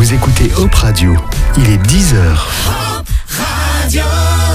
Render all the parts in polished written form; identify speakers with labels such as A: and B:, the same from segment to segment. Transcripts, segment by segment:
A: Vous écoutez Hop Radio, il est 10h.
B: Hop Radio.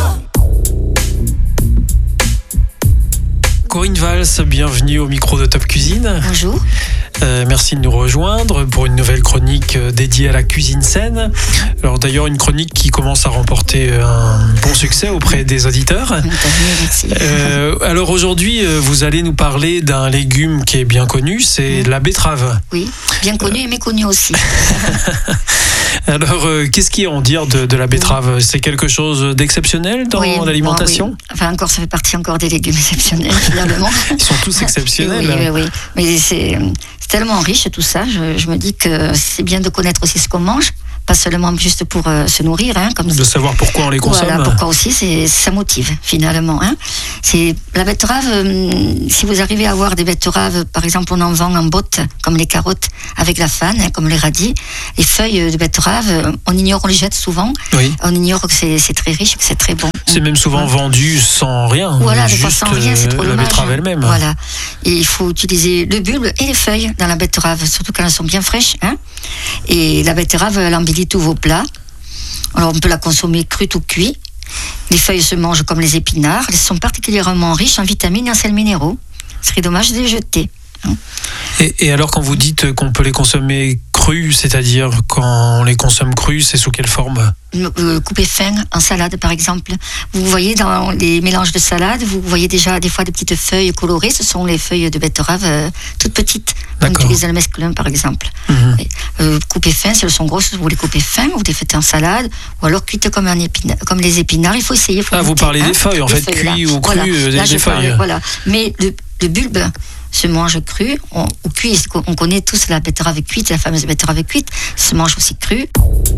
C: Corinne Valls, bienvenue au micro de Top Cuisine.
D: Bonjour.
C: Merci de nous rejoindre pour une nouvelle chronique dédiée à la cuisine saine. Alors d'ailleurs une chronique qui commence à remporter un bon succès auprès des auditeurs.
D: Merci.
C: Alors aujourd'hui vous allez nous parler d'un légume qui est bien connu, c'est la betterave.
D: Oui, bien connu et méconnu aussi.
C: Alors qu'est-ce qu'il y a à en dire de la betterave ? C'est quelque chose d'exceptionnel dans l'alimentation ?
D: Oui. Enfin encore, ça fait partie encore des légumes exceptionnels finalement.
C: Ils sont tous exceptionnels.
D: Oui. Mais c'est tellement riche tout ça. Je me dis que c'est bien de connaître aussi ce qu'on mange, pas seulement juste pour se nourrir, comme
C: de savoir pourquoi on les consomme.
D: Voilà, pourquoi aussi, ça motive finalement. C'est la betterave. Si vous arrivez à avoir des betteraves, par exemple, on en vend en bottes, comme les carottes avec la fan, comme les radis. Les feuilles de betterave, on les jette souvent.
C: Oui.
D: On ignore que c'est très riche, que c'est très bon.
C: C'est même souvent vendu sans rien.
D: Voilà,
C: juste
D: sans rien, c'est trop
C: la
D: dommage.
C: betterave elle-même.
D: Voilà. Et il faut utiliser le bulbe et les feuilles dans la betterave, surtout quand elles sont bien fraîches. Et la betterave, elle embellit tous vos plats. Alors on peut la consommer crue ou cuite. Les feuilles se mangent comme les épinards. Elles sont particulièrement riches en vitamines et en sels minéraux. Ce serait dommage de les jeter.
C: Et alors quand vous dites qu'on peut les consommer crus, c'est-à-dire quand on les consomme crus, c'est sous quelle forme ?
D: Coupé fin en salade par exemple. Vous voyez dans les mélanges de salade, vous voyez déjà des fois des petites feuilles colorées. Ce sont les feuilles de betterave toutes petites. On utilise le mesclun par exemple. Coupé fin, si elles sont grosses, vous les coupez fin, vous les faites en salade, ou alors cuites comme les épinards. Il faut essayer.
C: Vous parlez des feuilles en fait, cuit ou cru, des feuilles.
D: Voilà. Mais le bulbe se mange cru ou cuit. On connaît tous la betterave cuite, la fameuse betterave cuite, se mange aussi cru.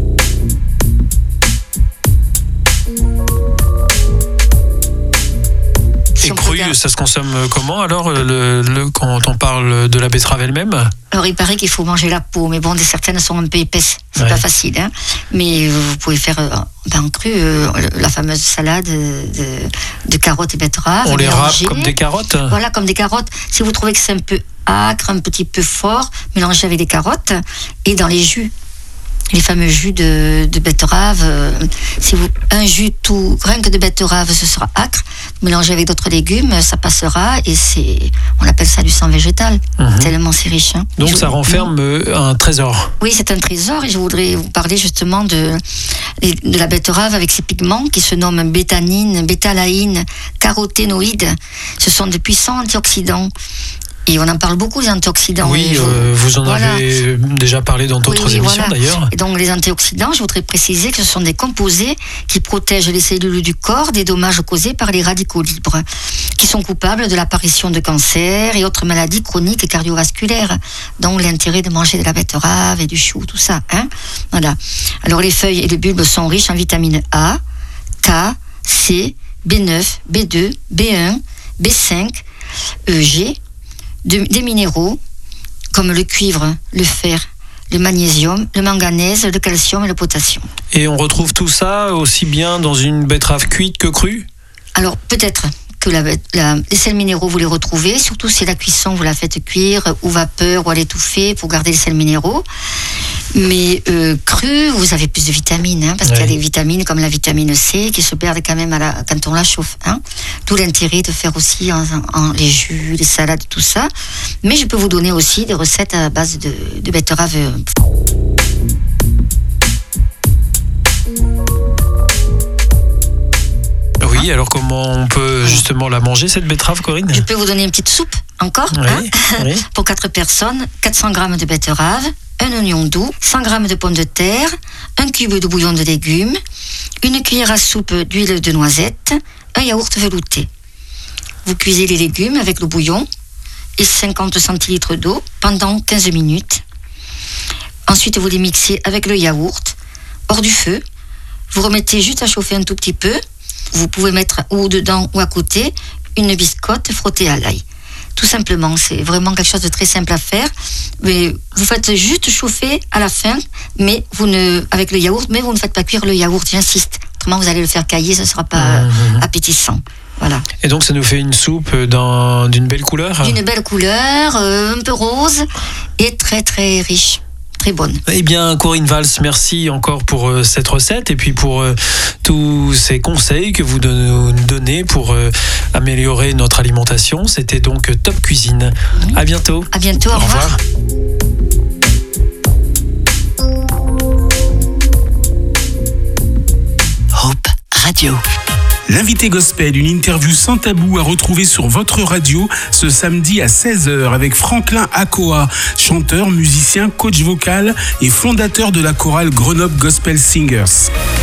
C: Et cru, ça se consomme comment alors quand on parle de la betterave elle-même ?
D: Alors il paraît qu'il faut manger la peau, mais bon, certaines sont un peu épaisses, c'est pas facile. Mais vous pouvez faire en cru la fameuse salade de carottes et betteraves.
C: On les râpe comme des carottes ?
D: Voilà, comme des carottes. Si vous trouvez que c'est un peu âcre, un petit peu fort, mélangez avec des carottes et dans les jus. Les fameux jus de betterave, un jus tout rien que de betterave, ce sera âcre. Mélangé avec d'autres légumes, ça passera et on appelle ça du sang végétal. Tellement c'est riche.
C: Donc ça renferme un trésor.
D: Oui, c'est un trésor et je voudrais vous parler justement de la betterave avec ses pigments qui se nomment bétanine, bétalaïne, caroténoïdes. Ce sont de puissants antioxydants. Et on en parle beaucoup, les antioxydants.
C: Oui, vous en avez déjà parlé dans d'autres émissions d'ailleurs.
D: Et donc les antioxydants, je voudrais préciser que ce sont des composés qui protègent les cellules du corps des dommages causés par les radicaux libres, qui sont coupables de l'apparition de cancers et autres maladies chroniques et cardiovasculaires. Donc l'intérêt de manger de la betterave et du chou, tout ça. Voilà. Alors les feuilles et le bulbe sont riches en vitamines A, K, C, B9, B2, B1, B5, G, des minéraux comme le cuivre, le fer, le magnésium, le manganèse, le calcium et le potassium.
C: Et on retrouve tout ça aussi bien dans une betterave cuite que crue ?
D: Alors peut-être que les sels minéraux vous les retrouvez, surtout si la cuisson vous la faites cuire ou vapeur ou à l'étouffer pour garder les sels minéraux. Mais cru, vous avez plus de vitamines, parce qu'il y a des vitamines comme la vitamine C qui se perdent quand même quand on la chauffe. D'où l'intérêt de faire aussi les jus, les salades, tout ça. Mais je peux vous donner aussi des recettes à base de betterave.
C: Oui, alors comment on peut justement la manger cette betterave, Corinne ?
D: Je peux vous donner une petite soupe encore.
C: Oui.
D: Pour 4 personnes, 400 g de betterave, un oignon doux, 100 g de pommes de terre, un cube de bouillon de légumes, une cuillère à soupe d'huile de noisette, un yaourt velouté. Vous cuisez les légumes avec le bouillon et 50 centilitres d'eau pendant 15 minutes. Ensuite, vous les mixez avec le yaourt hors du feu. Vous remettez juste à chauffer un tout petit peu. Vous pouvez mettre ou dedans ou à côté une biscotte frottée à l'ail. Tout simplement, c'est vraiment quelque chose de très simple à faire. Mais vous faites juste chauffer à la fin, mais avec le yaourt, mais vous ne faites pas cuire le yaourt, j'insiste. Autrement, vous allez le faire cailler, ce ne sera pas appétissant. Voilà.
C: Et donc, ça nous fait une soupe d'une belle couleur ?
D: D'une belle couleur, un peu rose et très très riche. très bonne.
C: Eh bien, Corinne Valls, merci encore pour cette recette et puis pour tous ces conseils que vous nous donnez pour améliorer notre alimentation. C'était donc Top Cuisine. À bientôt.
D: À bientôt, au revoir.
A: Hope Radio.
E: L'invité gospel, une interview sans tabou à retrouver sur votre radio ce samedi à 16h avec Franklin Akoa, chanteur, musicien, coach vocal et fondateur de la chorale Grenoble Gospel Singers.